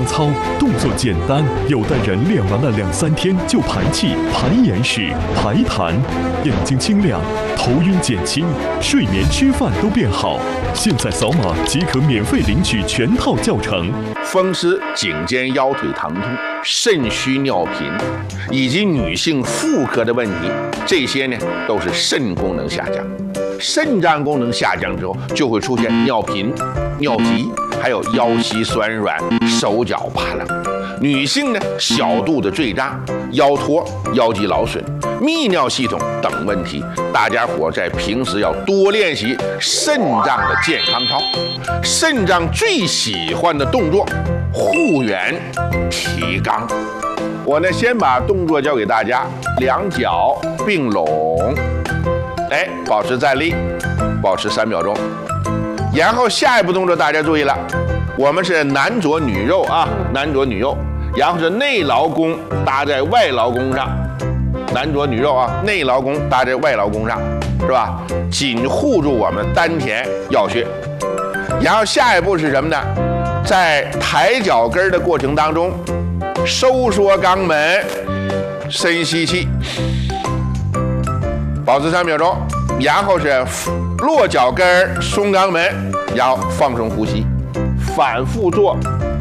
操，动作简单，有的人练完了2-3天就排气、排眼屎、排痰，眼睛清亮，头晕减轻，睡眠、吃饭都变好。现在扫码即可免费领取全套教程。 风湿、颈肩、腰腿疼痛、肾虚、尿频，以及女性妇科的问题，这些呢都是肾功能下降。肾脏功能下降之后，就会出现尿频、尿急，还有腰膝酸软、手脚发冷。女性呢，小肚子坠胀、腰托、腰肌劳损、泌尿系统等问题，大家伙在平时要多练习肾脏的健康操。肾脏最喜欢的动作，护圆提肛。我呢，先把动作教给大家，两脚并拢，保持站立，保持3秒钟。然后下一步动作大家注意了，我们是男左女右啊，男左女右，然后是内劳宫搭在外劳宫上，男左女右啊，内劳宫搭在外劳宫上，是吧？紧护住我们丹田要穴。然后下一步是什么呢？在抬脚跟的过程当中，收缩肛门，深吸气，保持3秒钟，然后是落脚跟，松肛门，然后放松呼吸，反复做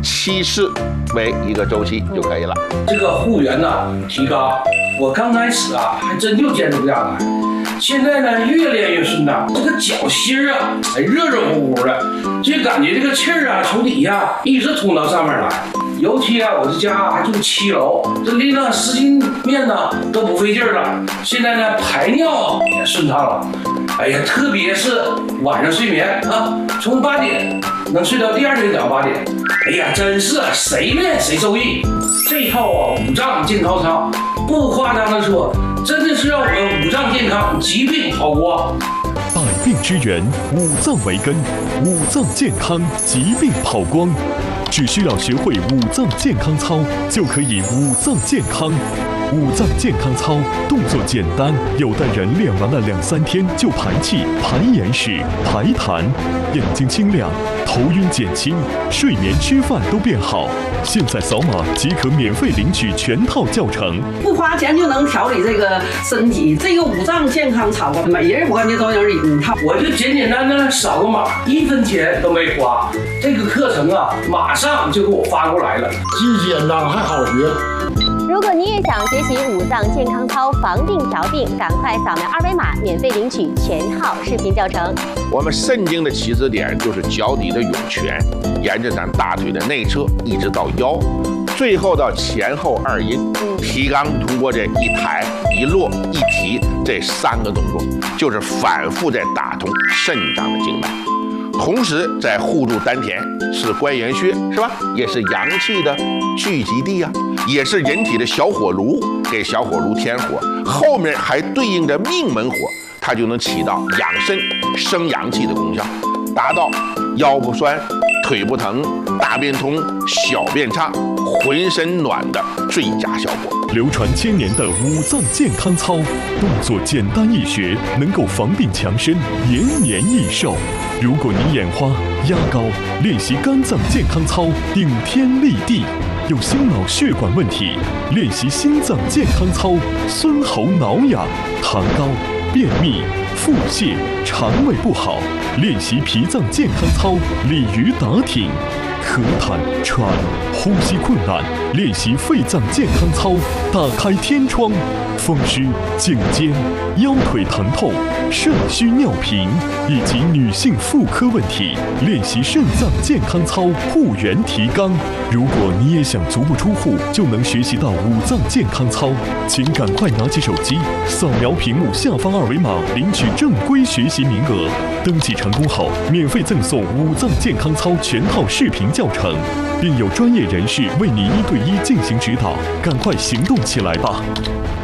7次为一个周期就可以了。 这个护圆呢，提肛，我刚开始啊还真就坚持不下来，现在呢越练越顺当，这个脚心啊还热热乎乎的，就感觉这个气儿啊从底下一直通到上面来。尤其啊，我这家还住7楼，这拎了10斤面呢都不费劲儿了。现在呢排尿也顺畅了。哎呀，特别是晚上睡眠啊，从8点能睡到第2天早上8点。哎呀，真是谁练谁受益。这套啊五脏健康操，不夸张的说，真的是让我们五脏健康，疾病跑光。 百病之源，五脏为根，五脏健康，疾病跑光。只需要学会五脏健康操，就可以五脏健康。五脏健康操动作简单，有的人练完了2-3天就排气、排眼屎、排痰，眼睛清亮，头晕减轻，睡眠、吃饭都变好。现在扫码即可免费领取全套教程， 不花钱就能调理这个身体。这个五脏健康操，每人我感觉都有一套。 我就简简单单扫个码，1分钱都没花。这个课程啊，马上就给我发过来了， 既简单还好学。 如果你也想学习五脏健康操防病调病，赶快扫描2维码，免费领取全套视频教程。 我们肾经的起始点就是脚底的涌泉，沿着咱大腿的内侧一直到腰，最后到前后2阴。提肛通过这一抬、一落、一提这3个动作，就是反复在打通肾脏的经脉。同时在护住丹田，是关元穴，是吧？也是阳气的聚集地啊，也是人体的小火炉，给小火炉添火。后面还对应着命门火，它就能起到养肾、生阳气的功效，达到腰不酸、腿不疼、大便通、小便畅、浑身暖的最佳效果。 流传1000年的五脏健康操，动作简单易学，能够防病强身，延年益寿。如果你眼花、压高，练习肝脏健康操，顶天立地；有心脑血管问题，练习心脏健康操，孙喉挠痒；糖高、便秘、腹泻、肠胃不好，练习脾脏健康操，鲤鱼打挺；咳痰、喘、呼吸困难，练习肺脏健康操，打开天窗；风湿、颈肩、腰腿疼痛、肾虚尿频，以及女性妇科问题，练习肾脏健康操，护元提肛。如果你也想足不出户就能学习到五脏健康操，请赶快拿起手机，扫描屏幕下方2维码，领取正规学习名额。登记成功后，免费赠送五脏健康操全套视频教程，并有专业人士为你1对1进行指导。赶快行动起来吧！